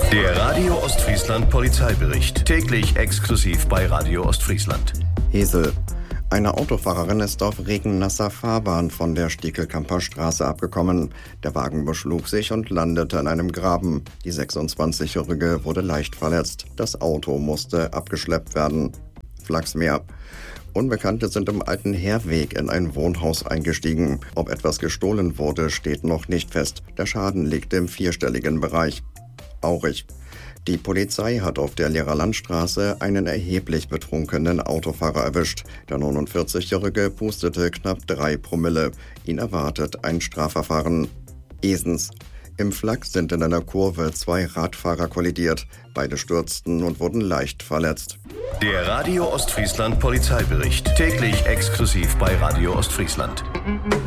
Der Radio Ostfriesland Polizeibericht. Täglich exklusiv bei Radio Ostfriesland. Hesel. Eine Autofahrerin ist auf regennasser Fahrbahn von der Stiekelkamper Straße abgekommen. Der Wagen beschlug sich und landete in einem Graben. Die 26-Jährige wurde leicht verletzt. Das Auto musste abgeschleppt werden. Flachsmeer. Unbekannte sind im alten Heerweg in ein Wohnhaus eingestiegen. Ob etwas gestohlen wurde, steht noch nicht fest. Der Schaden liegt im vierstelligen Bereich. Aurich. Die Polizei hat auf der Lehrerlandstraße einen erheblich betrunkenen Autofahrer erwischt. Der 49-Jährige pustete knapp 3 Promille. Ihn erwartet ein Strafverfahren. Esens. Im Flachs sind in einer Kurve 2 Radfahrer kollidiert. Beide stürzten und wurden leicht verletzt. Der Radio Ostfriesland Polizeibericht. Täglich exklusiv bei Radio Ostfriesland.